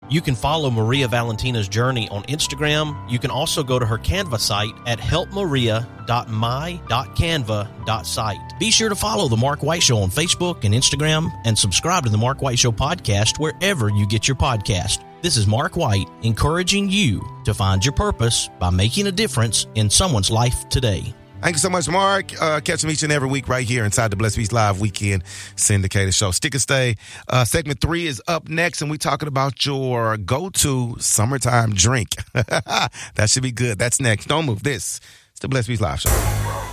You can follow Maria Valentina's journey on Instagram. You can also go to her Canva site at helpmaria.my.canva.site. Be sure to follow The Mark White Show on Facebook and Instagram, and subscribe to The Mark White Show podcast wherever you get your podcast. This is Mark White, encouraging you to find your purpose by making a difference in someone's life today. Thank you so much, Mark. Catch them each and every week right here inside the Blessed Beast Live Weekend Syndicated Show. Stick and stay. Segment 3 is up next, and we're talking about your go-to summertime drink. That should be good. That's next. Don't move. This is the Blessed Beast Live Show.